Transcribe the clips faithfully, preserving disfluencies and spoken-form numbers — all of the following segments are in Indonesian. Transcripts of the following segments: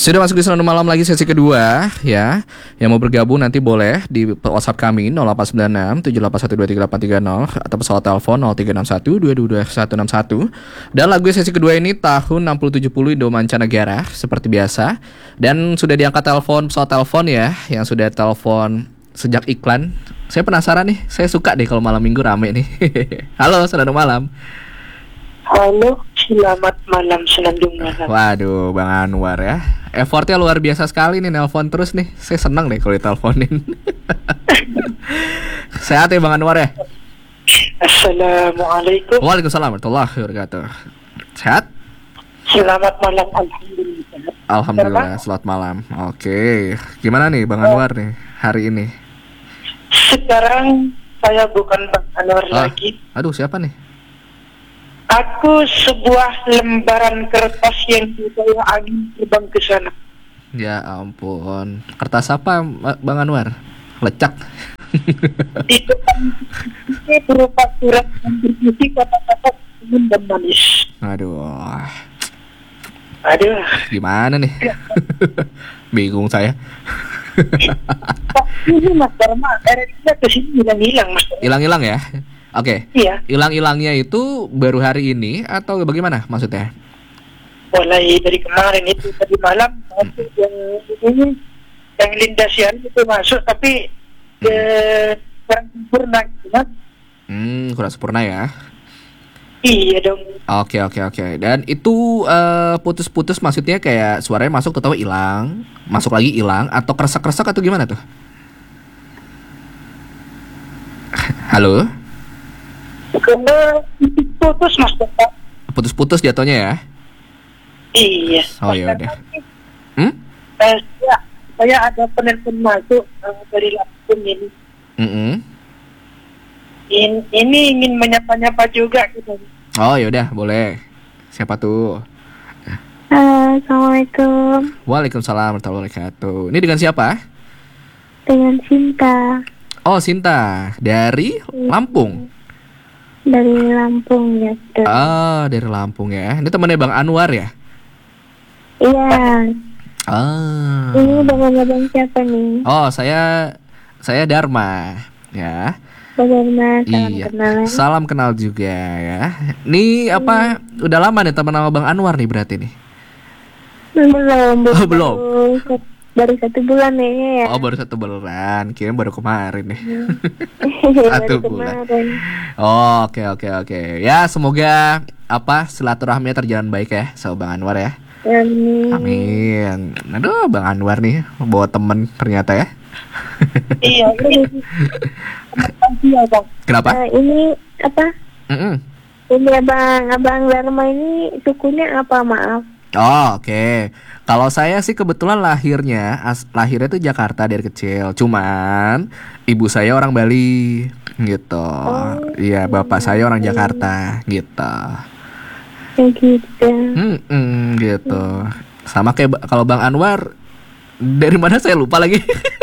Sudah masuk di Senandung Malam lagi sesi kedua ya. Yang mau bergabung nanti boleh di WhatsApp kami nol delapan sembilan enam tujuh delapan satu dua tiga delapan tiga nol atau pesawat telepon nol tiga enam satu dua dua dua satu enam satu. Dan lagu sesi kedua ini tahun enam puluh tujuh puluh Indo Mancanegara seperti biasa. Dan sudah diangkat telepon pesawat telepon ya, yang sudah telepon sejak iklan. Saya penasaran nih, saya suka deh kalau malam minggu rame nih. Halo Senandung Malam. Halo, selamat malam Senandung Malam. Waduh, Bang Anwar ya. Effortnya luar biasa sekali nih, nelpon terus nih. Saya senang deh kalau diteleponin. Sehat ya Bang Anwar ya? Assalamualaikum. Waalaikumsalam warahmatullahi wabarakatuh. Sehat? Selamat malam, alhamdulillah. Alhamdulillah, selamat malam. Oke, gimana nih Bang Anwar nih hari ini? Sekarang saya bukan Bang Anwar Ah, lagi. Aduh, siapa nih? Aku sebuah lembaran kertas yang dibawa angin terbang ke sana. Ya ampun, kertas apa Bang Anwar? Lecak. Itu ini berupa surat yang berisi kata-kata ingin dan manis. Aduh, Aduh, gimana nih? Bingung saya. ini Mas Dharma, akhirnya kesini hilang-hilang Mas Dharma. Hilang-hilang ya? Oke. Iya. Hilang-hilangnya itu baru hari ini atau bagaimana maksudnya? Mulai dari kemarin itu tadi malam masuk yang ini yang Linda Sian itu masuk tapi eh, kurang sempurna gitu Mas. Hmm, kurang sempurna ya. Iya dong. Oke, oke, oke. Dan itu eh, putus-putus maksudnya kayak suaranya masuk tahu hilang, masuk lagi hilang atau kresek-kresek atau gimana tuh? Halo? Karena putus Mas Bapak. Putus-putus jatuhnya ya? Iya. Oh ya udah. Hmm? Eh, saya, saya ada penelpon masuk eh, dari Lampung ini. Mm-mm. In, ini ingin menyapa-nyapa juga gitu. Oh ya udah, boleh. Siapa tuh? Halo, Assalamualaikum. Waalaikumsalam warahmatullahi wabarakatuh. Ini dengan siapa? Dengan Cinta Oh, Sinta dari Lampung. dari Lampung ya. Tuh. Ah, dari Lampung ya. Ini temannya Bang Anwar ya? Iya. Ah. Ini dengan abang siapa nih? Oh, saya saya Dharma ya. Bagaimana? Salam Iya. kenal. Salam kenal juga ya. Nih apa udah lama nih teman sama Bang Anwar nih berarti nih? Belum. Oh, belum. Baru, baru satu bulan nih ya. Oh, baru satu bulan. Kira baru kemarin nih. Baru Satu bulan. kemarin. Oh, oke oke oke. Ya, semoga apa silaturahminya terjalan baik ya sama Bang Anwar ya. Amin. Amin. Aduh, Bang Anwar nih bawa temen ternyata ya. Iya, ini ya Bang. Kenapa? Nah, ini apa? Mm-mm. Ini abang abang Dharma ini sukunya apa, maaf? Oh, oke. Kalau saya sih kebetulan lahirnya as- lahirnya tuh Jakarta dari kecil. Cuman ibu saya orang Bali gitu. Iya, bapak saya orang Jakarta gitu. Kayak gitu. Hmm, gitu. Sama kayak ba- kalau Bang Anwar dari mana saya lupa lagi.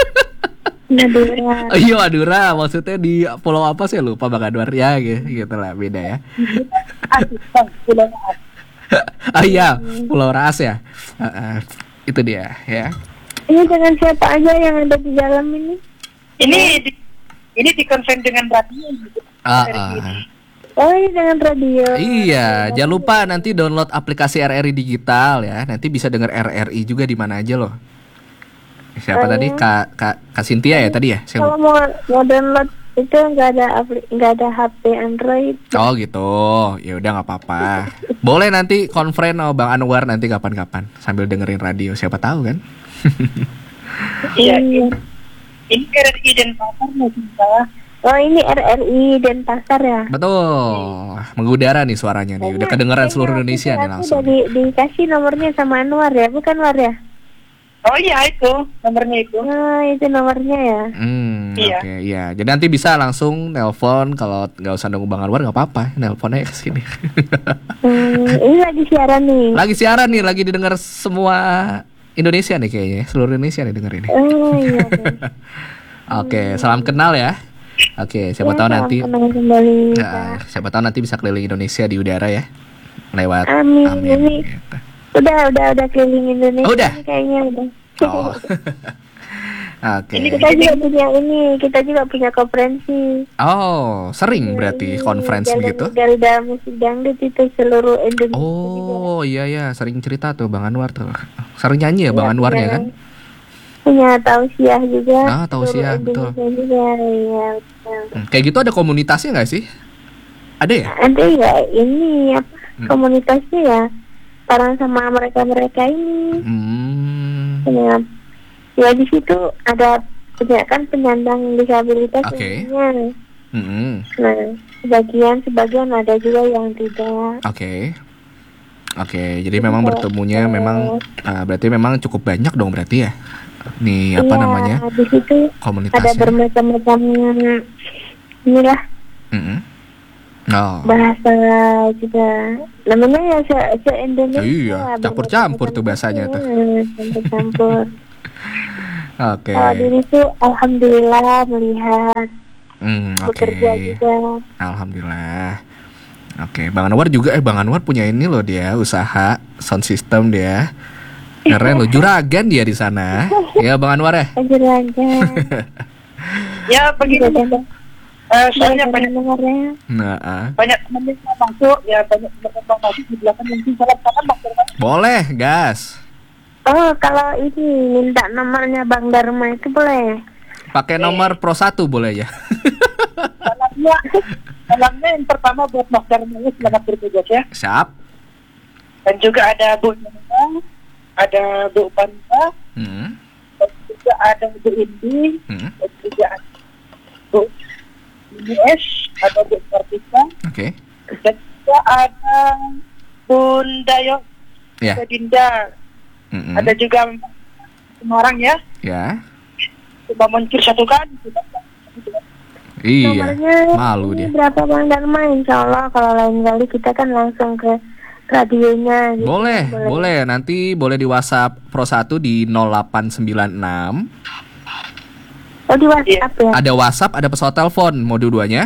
Madura. Oh, iya, Madura. Maksudnya di pulau apa saya lupa Bang Anwar ya gitu, gitu lah beda ya. Asik Bang, sudah maaf. Ah iya, Pulau Raas ya. Uh, uh, itu dia ya. Ini dengan siapa aja yang ada di dalam ini? Ini di, ini dikonsen dengan radio gitu. Ah, Dari ah. sini. Oh, ini dengan radio. Iya, jangan lupa nanti download aplikasi R R I digital ya. Nanti bisa dengar R R I juga di mana aja loh. Siapa Oh, tadi? iya. Kak Kak Kak Cynthia ya tadi ya? Saya Kalau lupa. mau mau download itu nggak ada apli- nggak ada H P Android. Oh gitu. Ya udah nggak apa-apa. Boleh nanti konferen sama Bang Anwar nanti kapan-kapan sambil dengerin radio. Siapa tahu kan? Iya, ini ini R R I dan pasar mau kita. Oh, ini R R I Denpasar ya. Betul. Mengudara nih suaranya nih. Udah kedengeran seluruh Indonesia nih Aku langsung. udah di, dikasih nomornya sama Anwar ya, bukan War ya? Oh iya itu nomornya itu. Oh, itu nomornya ya. Hmm, Iya. oke, iya. Jadi nanti bisa langsung nelpon kalau nggak usah nunggu Bang Anwar nggak apa-apa, nelpon aja ke sini. Hmm, ini lagi siaran nih. Lagi siaran nih, lagi didengar semua Indonesia nih kayaknya, seluruh Indonesia nih denger ini. Oh iya. deh. Oke, salam kenal ya. Oke, siapa Ya, tahu salam nanti, kenal kembali. nah, siapa tahu nanti bisa keliling Indonesia di udara ya, lewat. Amin. Ini gitu. Udah, udah, udah keliling Indonesia. Oh, udah? Nih kayaknya udah. Oh. Oke. Ini Kita juga punya ini, kita juga punya konferensi. Oh, sering berarti Ini, conference Garuda- gitu. Garuda Musik Dangdut itu seluruh Indonesia. Oh, iya ya, sering cerita tuh Bang Anwar tuh. Sering nyanyi ya Bang Iya, Anwarnya punya- kan? Punya tausiah juga. Ah, tausiah, seluruh betul. Indonesia juga, iya, betul. Hmm, kayak gitu ada komunitasnya nggak sih? Ada ya? Ada ya ini apa Hmm. komunitasnya ya bareng sama mereka-mereka ini. Hmm. Ya, ya di situ ada punya kan penyandang disabilitas Oke. umumnya. Mm-mm. Nah, sebagian sebagian ada juga yang tidak. Oke. Oke, jadi memang bertemunya memang ah, berarti memang cukup banyak dong berarti ya. Nih apa Iya, namanya? di situ ada Komunitasnya. bermacam-macam inilah Mm-mm. Oh. bahasa juga. Namanya ya se, se Indonesia. Iya, campur-campur tuh bahasanya tuh. Campur-campur. Oke. Kalau diri tuh alhamdulillah melihat Hmm, oke. bekerja juga. Alhamdulillah. Oke, Bang Anwar juga eh Bang Anwar punya ini loh dia usaha sound system dia. Keren loh, juragan dia di sana. Ya Bang Anwar ya. Juragan. Ya begini. Juragan. Eh, soalnya banyak dengarnya. Nah, ah. banyak teman yang mau masuk, ya banyak berkembang masuk di belakang mungkin salah salah Bang Dharma. Boleh, gas. Oh, kalau ini minta nomornya Bang Dharma itu boleh. Pakai nomor Pro satu boleh ya. Salamnya, salamnya yang pertama buat Mas Dharma, selamat bertugas ya. Siap. Dan juga ada Bu Nina, ada Bu Banta, Hmm. dan juga ada Bu Indi, Hmm. dan juga ada Bu Ines, ada Bu Kartika, Oke. dan juga ada Bunda Yok, Ya. ada Dinda, Mm-mm. ada juga Semarang ya, Ya. cuma muncul satu kali. Iya. Nomornya Malu ini dia. berapa Bang Dharma? Insya Allah kalau lain kali kita kan langsung ke radionya. Gitu. Boleh, boleh. Nanti boleh di WhatsApp Pro satu di nol delapan sembilan enam. Oh di WhatsApp ya? Ada WhatsApp, ada pesawat telepon. Mau dua-duanya?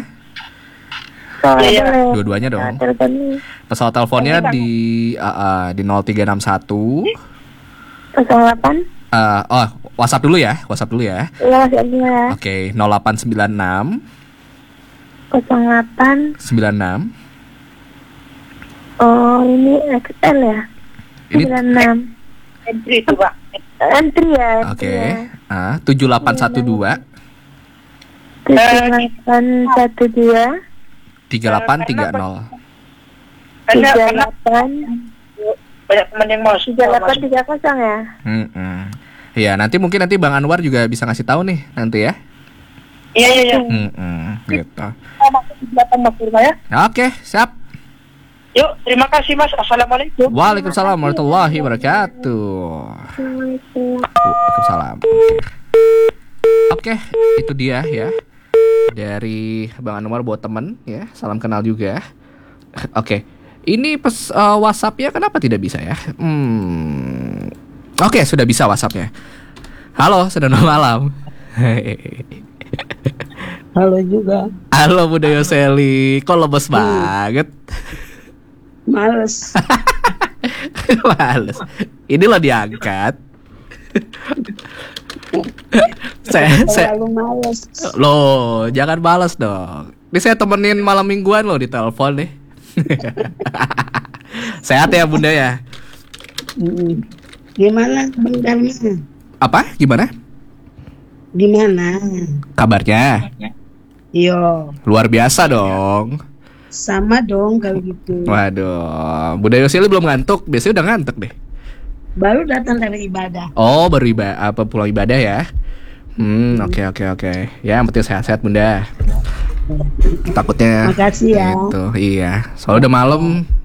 Oh, Iya. boleh. Dua-duanya dong. Nah, teleponnya Pesawat teleponnya di uh, uh, di nol tiga enam satu. nol delapan. Uh, oh, WhatsApp dulu ya. WhatsApp dulu ya. Iya WhatsApp ya. Oke, nol delapan sembilan enam nol delapan. sembilan enam. Oh ini X L ya? Ini sembilan enam. Entry itu Pak. Entry ya? oke. Ah, tujuh delapan satu dua tujuh delapan satu dua. tiga delapan tiga nol. Karena, tiga karena delapan banyak teman yang mau tiga delapan tiga kosong ya? Mm-mm. Iya, nanti mungkin nanti Bang Anwar juga bisa ngasih tahu nih nanti ya. Iya iya iya. Mm-mm, gitu. Kita masuk di belakang Mas Dharma ya. Oke, siap. Yuk, terima kasih Mas. Assalamualaikum. Waalaikumsalam warahmatullahi wabarakatuh. Assalamualaikum. Waalaikumsalam. Oke, itu dia ya dari Bang Anwar buat temen ya. Salam kenal juga. Oke, ini pes uh, WhatsApp-nya kenapa tidak bisa ya? Hmm. Oke, sudah bisa WhatsApp-nya. Halo, sedang malam. Halo juga. Halo Bunda Yoseli, kok lemes banget? Males. Males. Ini loh diangkat. saya, saya, Terlalu males. loh, jangan balas dong. Ini saya temenin malam mingguan loh di telepon nih. Sehat ya Bunda ya? Mm-mm. Gimana Bang Dharma? Apa? Gimana? Gimana? Kabarnya? Yo, Luar biasa dong. sama dong kalau gitu. Waduh, Bunda Yoseli belum ngantuk. Biasanya udah ngantuk deh. Baru datang dari ibadah. Oh, baru ibadah, apa pulang ibadah ya? Hmm, oke oke oke. Ya, yang penting sehat-sehat Bunda. Takutnya. Makasih ya. Gitu, iya. Soalnya udah malam.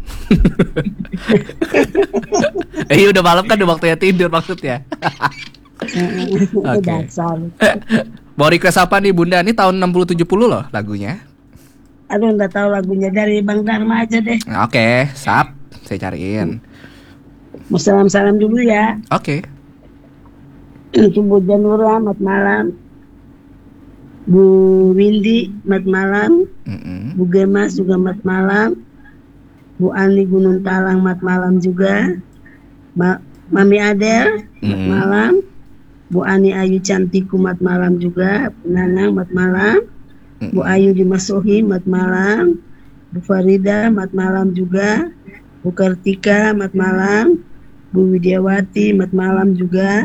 Eh, udah malam kan udah waktunya tidur maksudnya. Oke. Dasar. Mau request apa nih Bunda? Ini tahun enam puluh tujuh puluh loh lagunya. Aduh nggak tahu lagunya, dari Bang Dharma aja deh. Oke, sap. Saya cariin. Mau salam-salam dulu ya. Oke. Untuk Bu Janura, mat malam. Bu Windy, mat malam. Mm-mm. Bu Gemas juga mat malam. Bu Ani Gunung Talang mat malam juga. Ma- Mami Adel, mat Mm. malam. Bu Ani Ayu Cantik, mat malam juga. Nanang, mat malam. Bu Ayu Dimasuhi, mat malam. Bu Farida, mat malam juga. Bu Kartika, mat malam. Bu Widiawati, mat malam juga.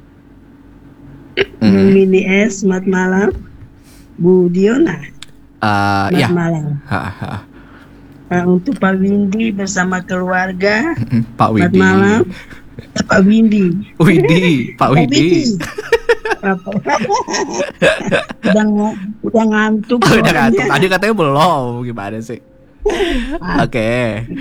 Bu Mm. Mini S, mat malam. Bu Diona, Uh, mat ya. malam. Ha, ha. Nah, untuk Pak Windy bersama keluarga, Pak mat Widi. malam. Pak Windy. Widi, Pak Widi. udah ng- udah ngantuk. Oh, udah ngantuk. soalnya. Tadi katanya belum. Gimana sih? Oke.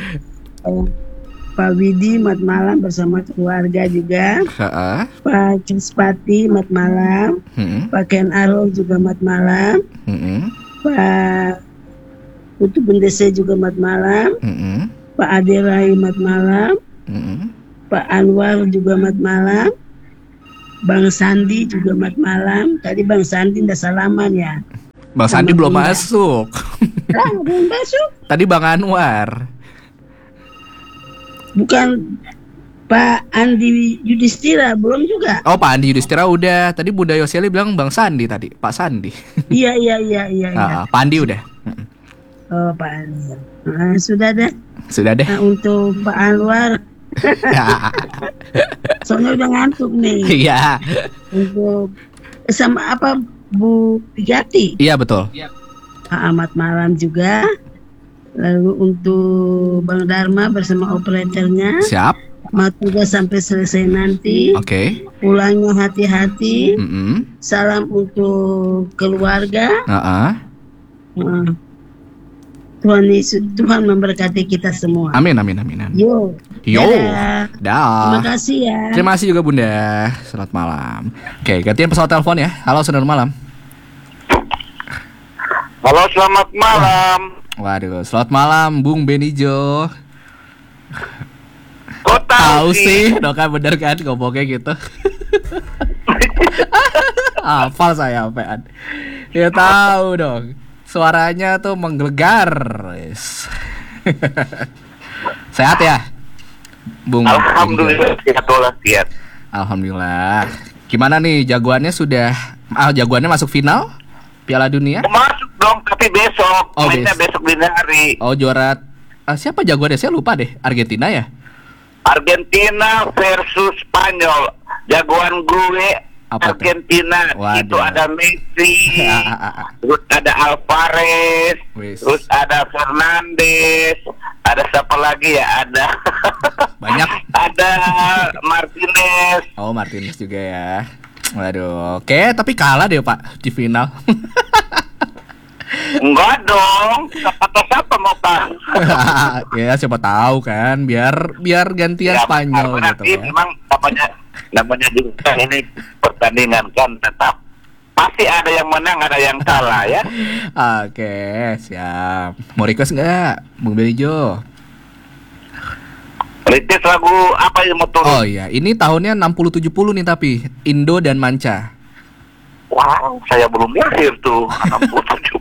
Pak Widi mat malam bersama keluarga juga. Heeh. Pak Cispati mat malam. Hmm. Pak Ken Arul juga mat malam. Hmm. Pak Putu Bendese juga mat malam. Hmm. Pak Aderai mat malam. Hmm. Pak Anwar juga mat malam. Bang Sandi juga mat malam. Tadi Bang Sandi udah salaman ya. Bang Sandi Sama belum Bunda. masuk. Lah, belum masuk. Tadi Bang Anwar. Bukan Pak Andi Yudhistira, belum juga. Oh, Pak Andi Yudhistira udah. Tadi Bunda Yoseli bilang Bang Sandi tadi. Pak Sandi. Iya, iya, iya, iya. iya. Ah, Pak Andi udah. Mm-mm. Oh, Pak Andi. Nah, sudah deh. Sudah deh. Nah, untuk Pak Anwar, soalnya udah ngantuk nih. Iya. Untuk sama apa Bu Pigati, Iya betul. Pak Ahmad Malam juga. Lalu untuk Bang Dharma bersama operatornya, Siap. mau tugas sampai selesai nanti. Oke. Pulangnya hati-hati. Mm-mm. Salam untuk keluarga. Heeh. Nah, Tuhan Yesus, Tuhan memberkati kita semua. Amin amin amin. amin. Yo. Yo. Dadah. Terima Dah. kasih ya. Terima kasih juga Bunda. Selamat malam. Oke, gantian pesawat telepon ya. Halo, selamat malam. Halo, selamat malam. Waduh, selamat malam Bung Benijo. Kok Tahu sih, dong kan bener kan ngomongnya gitu. Hafal saya apaan. Ya tahu dong. Suaranya tuh menggelegar. Yes. Sehat ya? Bung Alhamdulillah sehat walafiat. Alhamdulillah. Gimana nih jagoannya sudah ah jagoannya masuk final Piala Dunia? Masuk dong, tapi besok. Oh, Mainnya bes- besok dini hari. Oh juara ah, siapa jagoannya? Saya lupa deh. Argentina ya? Argentina versus Spanyol. Jagoan gue Apa tuh? Argentina. Waduh. Itu ada Messi, terus ada Alvarez, Wis. terus ada Fernandes, ada siapa lagi ya? Ada Banyak. ada Martinez. Oh Martinez juga ya. Waduh, oke tapi kalah deh Pak di final. Enggak dong, siapa-siapa mau tahu. Ya siapa tahu kan, biar biar gantian Ya, Spanyol karena gitu nanti ya. memang namanya namanya juga ini pertandingan kan tetap pasti ada yang menang ada yang kalah ya. Oke, siap. Mau request nggak, Bung Benijo? Request lagu apa yang mau turun? Oh iya, ini tahunnya enam puluh tujuh puluh nih tapi Indo dan Manca. Wow, saya belum lahir tuh enam puluh tujuh.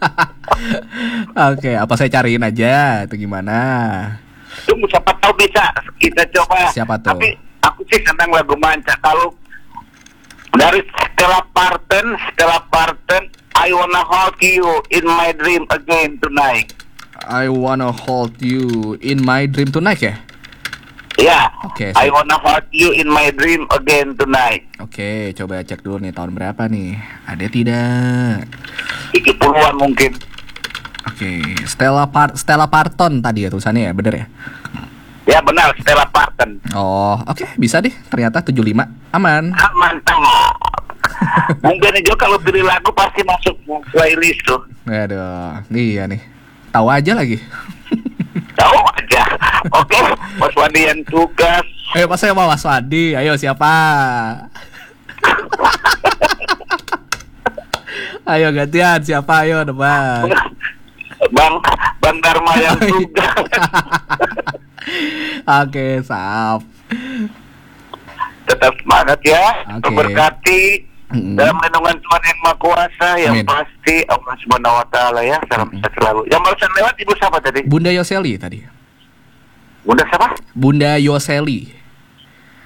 Oke, apa saya cariin aja atau gimana? Tunggu siapa tahu bisa kita coba. Siapa tuh? Tapi aku sih senang lagu Manca. Kalau dari Stella Parton, Stella Parton, I wanna hold you in my dream again tonight. I wanna hold you in my dream tonight ya? Ya, Oke, I siap. wanna hold you in my dream again tonight. Oke, coba cek dulu nih tahun berapa nih. Ada tidak? tujuh puluhan mungkin. Oke, Stella Par Stella Parton tadi ya tulisannya ya, bener ya? Ya benar, Stella Parton. Oh, oke, bisa deh. Ternyata tujuh puluh lima. Aman. Ah, mantap. Mungkin juga kalau pilih lagu pasti masuk playlist tuh. Aduh, iya nih. Tahu aja lagi. Tahu aja. Oke, Mas Wandi yang tugas. Ayo, pas saya mau Mas Wadi. Ayo siapa? Ayo gantian siapa? Ayo depan. Bang Bang Dharma yang tugas. Oke, sap. Tetap semangat ya. Oke. Berkati Mm-mm. dalam lindungan Tuhan yang Maha Kuasa. Yang Amin. pasti Allah Subhanahu Wa Taala ya. Salam sehat selalu. Yang barusan lewat ibu siapa tadi? Bunda Yoseli tadi. Bunda siapa? Bunda Yoseli.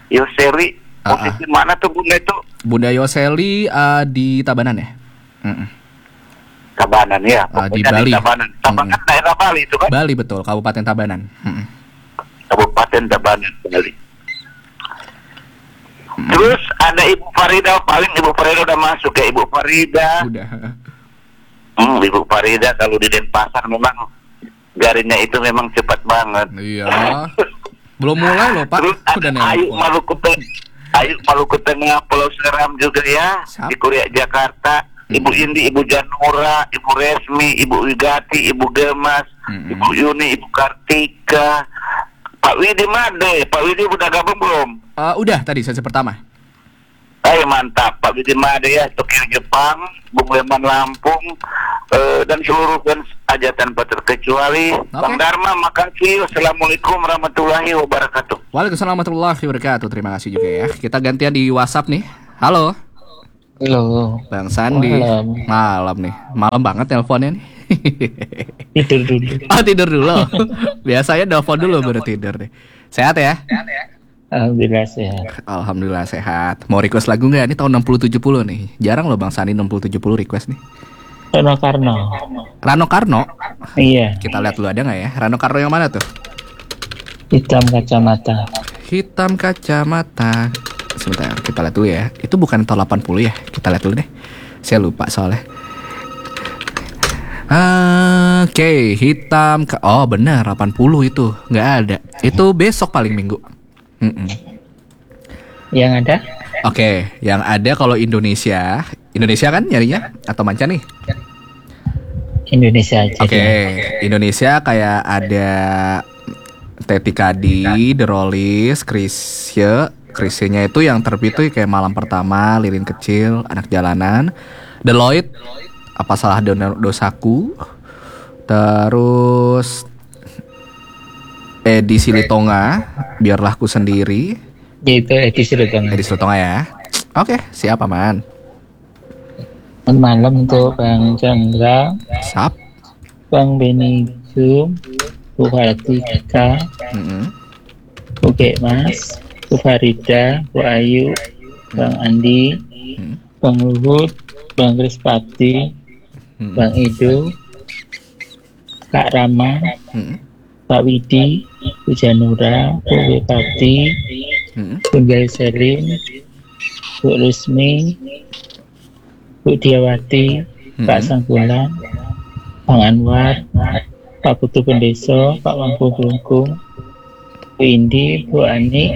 Yoseli. Ah, Posisi mana tuh Bunda itu? Bunda Yoseli uh, di Tabanan ya? Mm-mm. Tabanan ya. Ah, di Pokoknya Bali. Tabanan. Tabanan Mm-mm. daerah Bali itu kan? Bali betul, Kabupaten Tabanan. Mm-mm. Kabupaten Tabanan Bali. Terus ada Ibu Farida, paling Ibu Farida udah masuk ya. Ibu Farida. Udah. Hmm, Ibu Farida kalau di Denpasar memang garinnya itu memang cepat banget. Iya. Belum mulai loh Pak. Terus Udah ada Ayu nelpon. Maluku Tengah, Ayu Maluku Tengah, Pulau Seram juga ya. Siap. Di Korea Jakarta. Ibu Hmm. Indi, Ibu Janura, Ibu Resmi, Ibu Wigati, Ibu Gemas, Hmm. Ibu Yuni, Ibu Kartika, Pak Widi Made. Pak Widi udah gabung belum? Uh, udah tadi sesi pertama. Ayo mantap, Pak Widi Made ya, Tokyo Jepang, Bung Leman Lampung, eh, dan seluruh fans aja tanpa terkecuali. Bang Dharma, makasih. Assalamualaikum warahmatullahi wabarakatuh. Waalaikumsalam warahmatullahi wabarakatuh. Terima kasih juga ya. Kita gantian di WhatsApp nih. Halo. Halo. Bang Sandi. Malam. Malam nih. Malam banget teleponnya nih. Tidur dulu. Oh tidur dulu. Biasanya telepon dulu baru tidur nih. Sehat ya? Alhamdulillah sehat. Alhamdulillah sehat. Mau request lagu nggak? Ini tahun enam puluh tujuh puluh nih. Jarang loh Bang Sandi enam puluh tujuh puluh request nih. Rano Karno. Rano Karno. Iya. Kita lihat dulu ada nggak ya? Rano Karno yang mana tuh? Hitam kacamata. Hitam kacamata. Sebentar, kita lihat dulu ya. Itu bukan tahun delapan puluh ya? Kita lihat dulu deh. Saya lupa soalnya. Oke, okay, hitam ka- oh benar delapan puluh itu. Nggak ada. Itu besok paling minggu. Mm-mm. Yang ada? Oke, okay, yang ada kalau Indonesia, Indonesia kan nyarinya atau manca nih? Indonesia aja. Oke, okay, Indonesia kayak ada Teti Kadi, The Rollies, Krisye, Krisye-nya itu yang terbit tuh kayak Malam Pertama, Lilin Kecil, Anak Jalanan, Deloitte, Apa Salah Don- Dosaku, terus Edi Silitonga, Biarlah Ku Sendiri. Itu Edi Silitonga. Edi Silitonga ya. Oke, siap aman. Malam untuk Bang Chandra, Sap. Bang Beni Zoom, Bu Hartika, Mm-mm. Bu Mas, Bu Farida, Bu Ayu, Bang Andi, Mm. Bang Luhut, Bang Krispati, Mm-mm. Bang Edo, Kak Rama, Mm-mm. Pak Widi, Bu Janura, Bu Wipati, Mm-mm. Bunda Selin, Bu Rusmi, Bu Diawati, Hmm. Pak Sanggulan, Bang Anwar, Pak Putu Pendeso, Pak Wangku Kelungkung, Bu Indi, Bu Ani,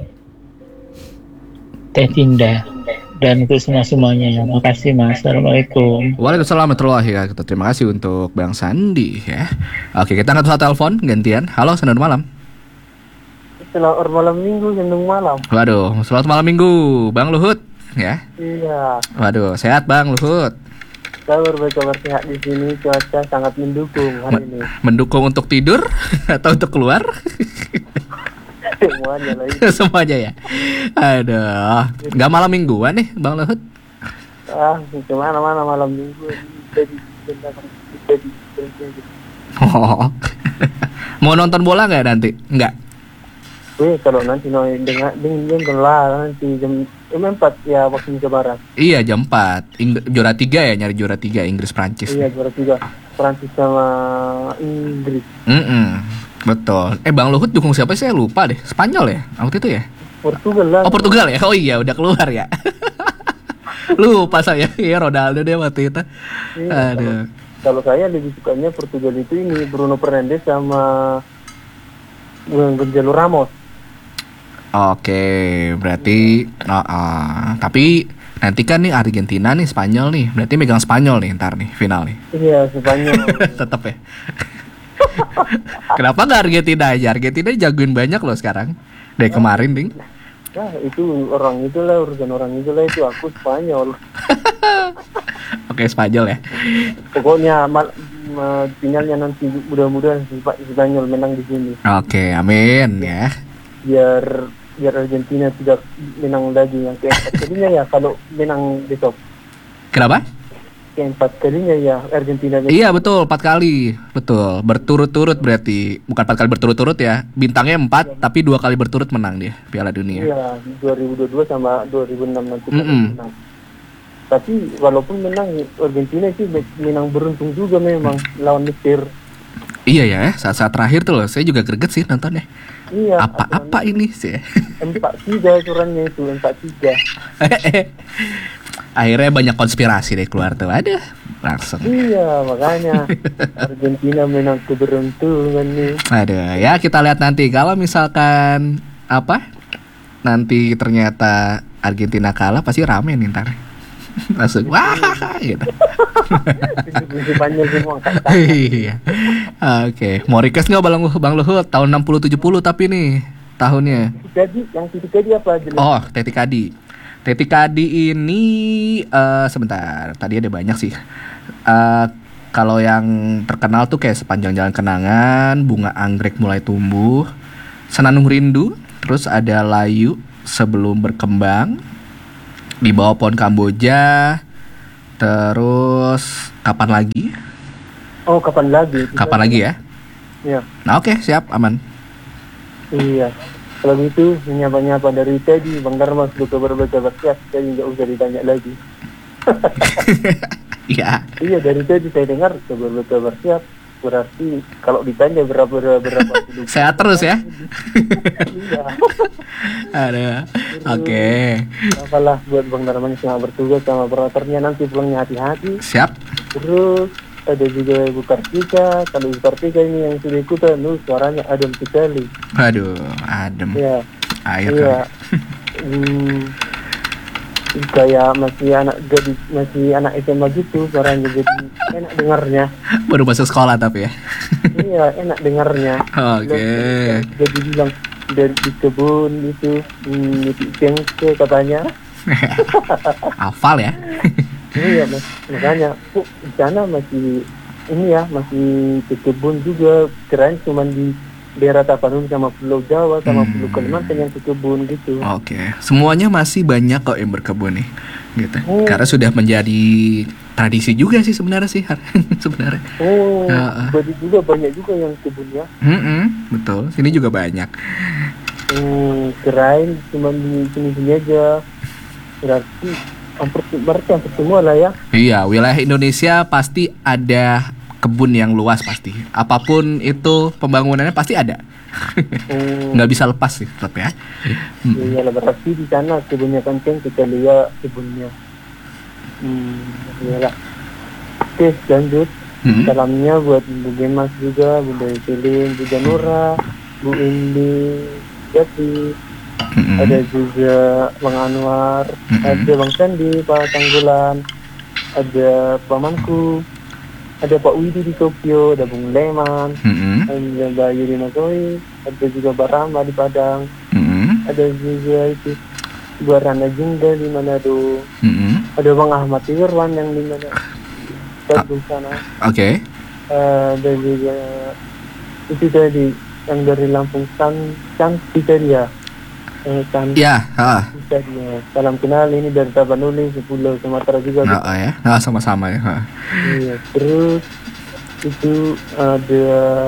Teh Tinda, dan untuk semua-semuanya. Makasih Mas. Assalamualaikum. Waalaikumsalam warahmatullahi wabarakatuh. Terima kasih untuk Bang Sandi ya. Oke, kita angkat satu telepon gantian. Halo, selamat malam. Selamat malam minggu, sendung malam. Waduh, selamat malam minggu, Bang Luhut ya. Iya, Waduh, sehat Bang Luhut. kabar berkabar sehat di sini, cuaca sangat mendukung hari ini. Mendukung untuk tidur atau untuk keluar? Semuanya lagi. Semuanya ya. Aduh, nggak malam mingguan nih, Bang Luhut? Ah, kemana-mana malam minggu. Jadi, jadi, jadi, Oh. Mau nonton bola nggak nanti? Nggak. Weh, kalau nanti no, dengan dengan gelar nanti jam jam empat ya waktu Indonesia Barat. Iya, jam empat. Ing- juara tiga ya, nyari juara tiga Inggris Prancis. Iya, juara tiga. Prancis sama Inggris. Mm-mm, betul. Eh, Bang Luhut dukung siapa sih? Saya lupa deh. Spanyol ya? Waktu itu ya? Portugal lah. Oh, Portugal ya? Oh iya, udah keluar ya. Lupa saya. Iya, Ronaldo deh waktu itu. Iya, Aduh. Kalau saya lebih sukanya Portugal itu ini Bruno Fernandes sama Gonzalo Ramos. Oke, berarti uh, uh, tapi nanti kan nih Argentina nih Spanyol nih. Berarti megang Spanyol nih ntar nih final nih. Iya, Spanyol. Tetep ya. Kenapa nggak Argentina aja? Argentina jagoin banyak loh sekarang. Dari kemarin, Ding. Nah, itu orang itulah, urusan orang itulah, itu aku Spanyol. Oke, Spanyol ya. Pokoknya mal, ma, finalnya nanti mudah-mudahan Sp- Spanyol menang di sini. Oke, amin ya. Biar biar Argentina tidak menang lagi yang keempat. Jadinya ya kalau menang besok. Kenapa? keempat kalinya ya Argentina. Iya betul, empat kali, betul, berturut-turut berarti, bukan empat kali berturut-turut ya, bintangnya empat, ya. Tapi dua kali berturut menang dia Piala Dunia. Iya, dua ribu dua puluh dua sama dua ribu enam nanti Mm-mm. menang. Tapi walaupun menang Argentina sih menang beruntung juga memang lawan Mesir. Iya ya, saat-saat terakhir tuh loh, saya juga greget sih nontonnya. Iya. Apa-apa ini sih? Empat tiga aturannya itu empat tiga. Akhirnya banyak konspirasi deh keluar tuh, ada langsung. Iya makanya Argentina menang keberuntungan nih. Aduh, ya kita lihat nanti kalau misalkan apa nanti ternyata Argentina kalah pasti rame nih ntar. Langsung wah gitu. Iya. Oke, mau request nggak Bang Luhut? Bang Luhut tahun enam puluh tujuh puluh tapi nih tahunnya. Jadi yang Titi Kadi apa aja? Oh, Titi Kadi. Titi Kadi ini uh, sebentar, tadi ada banyak sih. Uh, kalau yang terkenal tuh kayak Sepanjang Jalan Kenangan, Bunga Anggrek Mulai Tumbuh, Senandung Rindu, terus ada Layu Sebelum Berkembang, Di Bawah Pohon Kamboja, terus Kapan Lagi? Oh, Kapan Lagi? Kapan Lagi ya? Iya. Nah oke, okay, siap, aman. Iya. Kalau gitu, menyapa-nyapa dari tadi, Bang Dharma sudah kabar-kabar siap, jadi nggak usah ditanya lagi. Iya. Iya, dari tadi saya dengar kabar-kabar siap, berarti kalau ditanya berapa berapa sehat terus ya. Iya. Ada. Oke. Apalah buat Bang Dharma yang bertugas sama operatornya, nanti pulangnya hati-hati. Siap. Terus ada juga Ibu Kartika. Kalau Ibu Kartika ini yang sudah ikutan, nu suaranya adem sekali. Aduh, adem. Iya. Air iya. hmm, kayak masih anak gadis, masih anak S M A gitu suaranya, jadi enak dengarnya. Baru masuk sekolah tapi ya. Iya, enak dengarnya. Oke. Okay. Jadi bilang dari di kebun itu, hmm, itu cengke katanya. Hafal ya. Iya mas, makanya kok di sana masih ini ya, masih ke kebun juga, keren cuman di daerah Tapanuli sama Pulau Jawa sama hmm. Pulau Kalimantan yang ke kebun gitu. Oke, okay. Semuanya masih banyak kok yang berkebun nih, gitu. Hmm. Karena sudah menjadi tradisi juga sih sebenarnya sih, sebenarnya. Oh, uh, berarti juga banyak juga yang kebun ya. Mm-mm, betul, sini juga banyak. Hmm, keren, cuman di sini-sini aja, berarti hampir berarti hampir semua lah ya. Iya, wilayah Indonesia pasti ada kebun yang luas pasti. Apapun itu pembangunannya pasti ada. hmm. Nggak bisa lepas sih tetap ya. Hmm. Iya lah, berarti di sana kebunnya kenceng, kita lihat kebunnya. Hmm, iyalah. Oke, lanjut. Hmm. Salamnya buat Bu Gemas juga, Bunda Selin, Bu Janura, Bu Indi, Jati. Mm-hmm. Ada juga Bang Anwar, mm-hmm. ada Bang Sandi, Pak Tanggulan, ada Pamanku, ada Pak Widi di Tokyo, ada Bung Leman, mm-hmm. ada Mbak Yudi Nasoi, ada juga Mbak Rama di Padang, mm-hmm. ada juga itu Bu Rana Jingga di Manado, mm-hmm. ada Bang Ahmad Irwan yang di mana ah. di sana. Oke. Okay. Uh, ada juga itu tadi yang dari Lampung San Cantikaria. Eh, kan, ya, ah. Salam kenal, ini dari Tapanuli, Pulau Sumatera juga. Nah, oh ya, nah, sama-sama ya. Ha. Iya, terus itu ada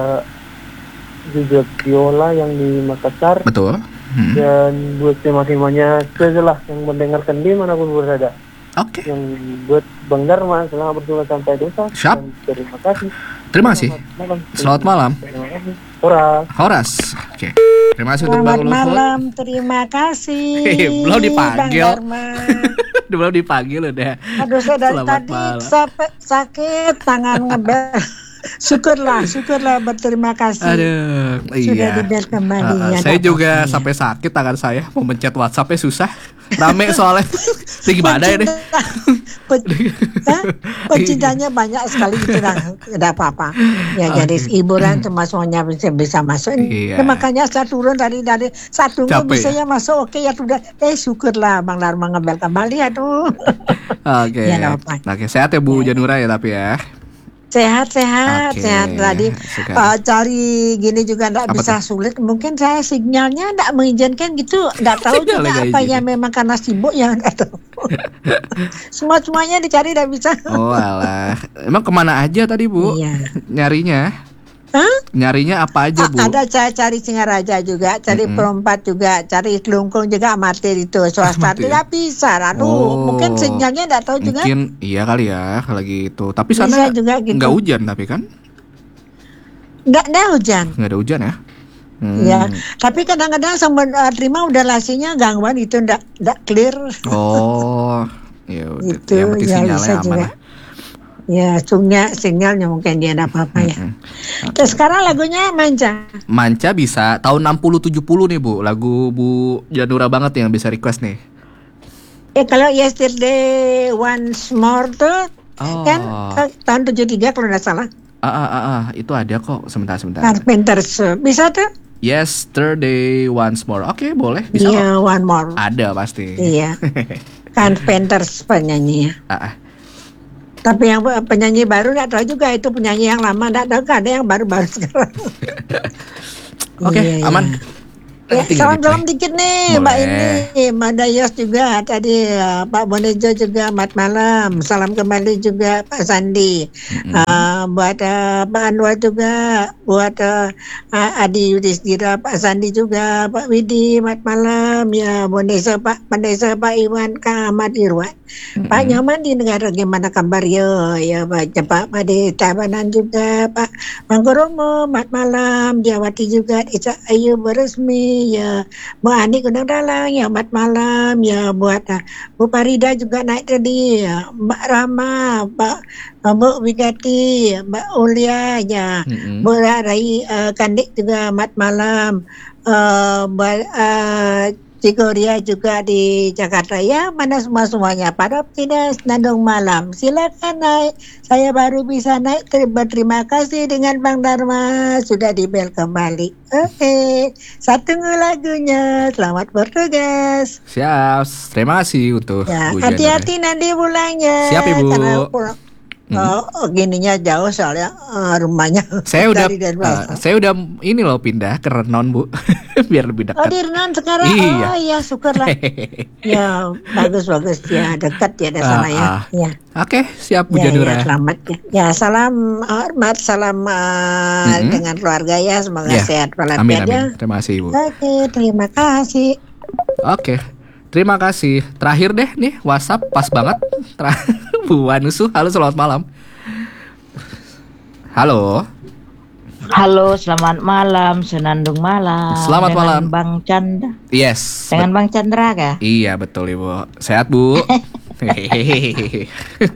juga Viola yang di Makassar. Betul. Hmm. Dan buat tema-temanya setelah yang mendengarkan dimanapun berada. Oke. Okay. Yang buat Bang Dharma selamat bertugas sampai desa. Siap. Terima kasih. Terima kasih. Selamat malam. Selamat malam. Terima kasih. Horas. Horas. Oke. Okay. Terima kasih untuk Bang Luhut. Selamat malam. Terima kasih. Belum dipanggil. Bang Dharma. Belum dipanggil udah. Aduh, saya dari Selamat tadi malam. sampai sakit tangan ngebel. Syukurlah, syukurlah, berterima kasih. Aduh, sudah iya. dibel kembali. Uh, uh, ya, saya juga ya. sampai sakit tangan saya, mau mencet WhatsAppnya susah, rame soalnya. Tinggi badai deh. Pencintanya banyak sekali gitu lah, tidak apa-apa. Ya okay. Jadi hiburan cuma semuanya bisa bisa masuk. Iya. Ya, makanya saya turun dari dari satu bisa ya masuk. Oke ya sudah. Eh syukurlah Bang Dharma ngebel kembali. Aduh. Oke. Okay. Ya, Oke, sehat ya Bu ya. Janura ya tapi ya. Sehat-sehat, okay. sehat tadi uh, cari gini juga tidak bisa tuh? Sulit. Mungkin saya sinyalnya tidak mengizinkan gitu, tidak tahu juga apa ya memang karena sibuk ya nggak tahu. Semua semuanya dicari tidak bisa. Oh alah. Emang kemana aja tadi Bu? Iya. Nyarinya? Hah? Nyarinya apa aja Bu? A- ada saya cari Singaraja juga, cari Mm-mm. Perompat juga, cari Kelungkung juga amatir itu. Swasta Amatir. tidak bisa. Aduh, Oh. mungkin sinyalnya tidak tahu juga. Mungkin iya kali ya lagi itu. Tapi Bisa sana juga gitu. nggak hujan tapi kan? Nggak ada hujan. Nggak ada hujan ya? Hmm. Ya, tapi kadang-kadang sama uh, terima udah lasinya gangguan itu ndak ndak clear. Oh, ya udah. Gitu, Yang penting ya, sinyalnya bisa aman juga. lah. Ya, sinyal sinyalnya mungkin dia ada apa-apa ya. Mm-mm. Terus sekarang lagunya Manja. Manca bisa tahun enam puluh tujuh puluh nih Bu. Lagu Bu Janura banget yang bisa request nih. Eh kalau Yesterday Once More tuh Oh. kan eh, tahun tujuh tiga kalau nggak salah. Ah, ah, ah, ah, itu ada kok. Sebentar, sebentar. Carpenters bisa tuh? Yesterday Once More. Oke, boleh. Bisa Iya, kok. One More. Ada pasti. Iya. Carpenters penyanyinya. Ah, ah. Tapi yang penyanyi baru nggak tahu juga itu penyanyi yang lama nggak tahu kan ada yang baru-baru sekarang. Oke, Iya, aman. iya. Ya, salam-salam dikit nih Mbak ini, Mbak Dayos juga tadi, uh, Pak Bonejo juga, selamat malam. Salam kembali juga Pak Sandi. Mm-hmm. Uh, buat uh, Pak Anwar juga, buat uh, Adi Yudhistira, Pak Sandi juga, Pak Widi, selamat malam. Ya, Bonesa Pak, Bonesa Pak Iwan, Kak Ahmad Irwan. Mm-hmm. Pak Nyaman di negara gimana kabar yo? Ya Pak Pak Pade Tabanan juga, Pak Mangkoromo, selamat malam. Diawati juga Desa Ayu Beresmi. Ya, Bu Ani Gunung Dalang, ya selamat malam. Ya buat uh, Bu Farida juga naik tadi, ya. Mbak Rama, Mbak uh, Bu Wigati, Mbak Ulia, ya, Mm-hmm. Bu Rai uh, Kandik juga selamat malam. Uh, Mbak uh, Cigoria juga di Jakarta, ya mana semua semuanya. Para tidak Nandong malam, silakan naik. Saya baru bisa naik. Berterima kasih dengan Bang Dharma sudah dibel kembali. Oke, satu lagunya. Selamat bertugas. Siap. Terima kasih untuk Ya, Bu hati-hati nanti pulangnya. Siap, Ibu. Karena pulang, Hmm. oh, gininya jauh soalnya uh, rumahnya. Saya udah dari Denpasar. uh, saya udah ini loh pindah ke Renon Bu. Biar lebih Oh dekat. di Renon sekarang. Iya. Oh iya syukurlah. Ya bagus bagus ya dekat ya ada sana ya. Ah, ah. Ya. Oke, siap Bu Ya, Janura. ya, selamat ya. Ya salam hormat, salam uh, Mm-hmm. dengan keluarga ya. Semoga Ya. sehat Amin, walafiat ya. amin. Terima kasih Bu. Oke terima kasih. Oke. Terima kasih. Terakhir deh nih WhatsApp pas banget. Tra- Bu Wanusu, halo selamat malam. Halo. Halo, selamat malam, Senandung malam. Selamat dengan malam. Bang Chandra. Yes. Dengan Bang Chandra kah? Iya betul Ibu. Sehat Bu. Hehehe.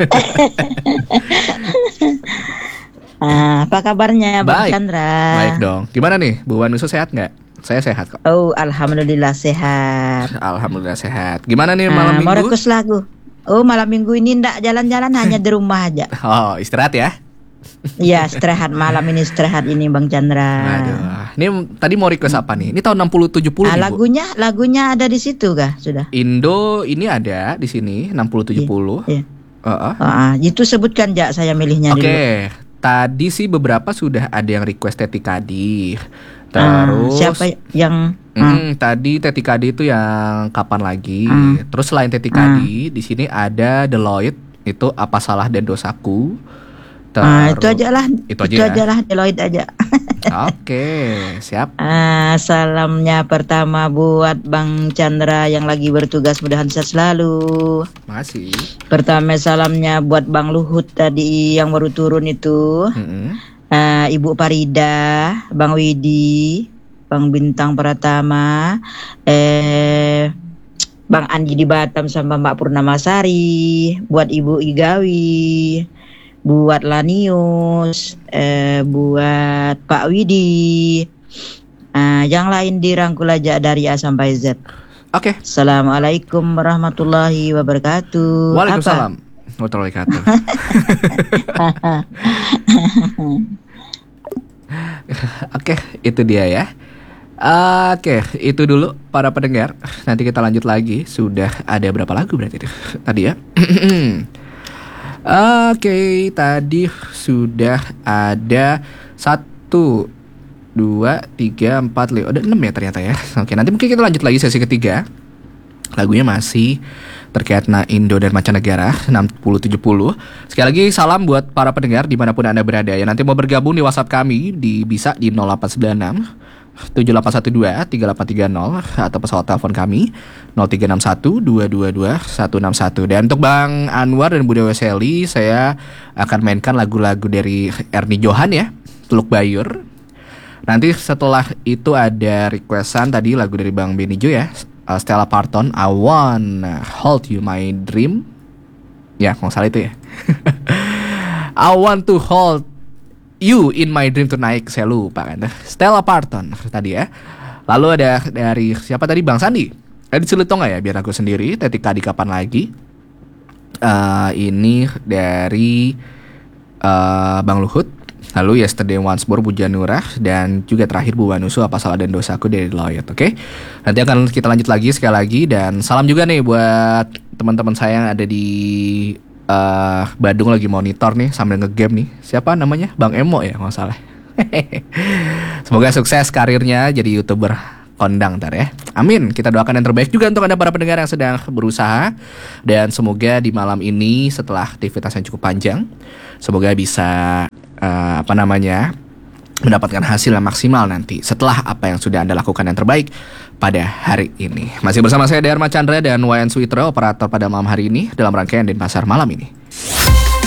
Ah, apa kabarnya Bang Baik. Chandra? Baik dong. Gimana nih Bu Wanusu sehat nggak? Saya sehat kok. Oh, alhamdulillah sehat. Alhamdulillah sehat. Gimana nih Ah, malam mau minggu? request lagu. Oh, malam minggu ini ndak jalan-jalan hanya di rumah aja. Oh istirahat ya. Iya, istirahat malam ini istirahat ini Bang Chandra. Aduh. Ini tadi mau request apa nih? Ini tahun enam puluh tujuh puluh Ah, nih, Bu. lagunya lagunya ada di situ kah? Sudah. Indo ini ada di sini enam puluh tujuh puluh. Iya. Heeh. Ah, itu sebutkan Jak, saya milihnya Oke, dulu. tadi sih beberapa sudah ada yang request Teti Kadi. Ah, Terus siapa yang Hmm, tadi Teti Kadi itu yang kapan lagi? Hmm. Terus selain Teti Kadi, di sini ada Deloitte itu Apa Salah dan Dosaku. Ah, Terus- itu aja lah. Itu Itu, aja ya? aja lah, Deloitte aja. Oke, siap. Ah, salamnya pertama buat Bang Chandra yang lagi bertugas, mudahan sehat selalu. Masih. Pertama salamnya buat Bang Luhut tadi yang baru turun itu. Mm-mm. Ah, Ibu Farida, Bang Widi, Bang Bintang Pratama, eh Bang Andi di Batam sama Mbak Purnamasari, buat Ibu Igawi, buat Lanius, eh, buat Pak Widi, ah, yang lain dirangkul aja dari A sampai Z. Oke. Assalamualaikum warahmatullahi wabarakatuh. Waalaikumsalam warahmatullahi wabarakatuh. Oke, itu dia ya. Oke, itu dulu para pendengar. Nanti kita lanjut lagi. Sudah ada berapa lagu berarti itu tadi ya? Oke, tadi sudah ada satu, dua, tiga, empat, lima. Ada enam ya ternyata ya. Oke, nanti mungkin kita lanjut lagi sesi ketiga. Lagunya masih terkait na Indo dan mancanegara enam puluh tujuh puluh. Sekali lagi salam buat para pendengar dimanapun Anda berada. Ya, nanti mau bergabung di WhatsApp kami di bisa di nol delapan sembilan enam tujuh delapan satu dua tiga delapan tiga nol atau pesawat telepon kami nol tiga enam satu dua dua dua satu enam satu. Dan untuk Bang Anwar dan Bunda Weselly, saya akan mainkan lagu-lagu dari Erni Johan ya, Teluk Bayur. Nanti setelah itu ada requestan tadi lagu dari Bang Benny Jo ya, Stella Parton, I Wanna Hold You My Dream. Ya, kalau salah itu ya. I want to hold you in my dream tonight. Saya lupa kan. Stella Parton tadi ya. Lalu ada dari siapa tadi? Bang Sandi. Ada Ciletonga ya, biar aku sendiri. Tetika di kapan lagi. Uh, ini dari uh, Bang Luhut. Lalu Yesterday Once More Bu Janurah. Dan juga terakhir Bu Wanusu, Apa Salah dan Dosaku dari Lloyd. Oke okay? Nanti akan kita lanjut lagi sekali lagi. Dan salam juga nih buat teman-teman saya yang ada di uh, Bandung lagi monitor nih sambil ngegame nih. Siapa namanya? Bang Emo ya kalau salah. Semoga sukses karirnya jadi YouTuber kondang ntar ya. Amin. Kita doakan yang terbaik juga untuk Anda para pendengar yang sedang berusaha. Dan semoga di malam ini setelah aktivitas yang cukup panjang, semoga bisa Uh, apa namanya mendapatkan hasil yang maksimal nanti setelah apa yang sudah Anda lakukan yang terbaik pada hari ini. Masih bersama saya Dharma Chandra dan Wayan Suitra, operator pada malam hari ini dalam rangkaian Denpasar malam ini.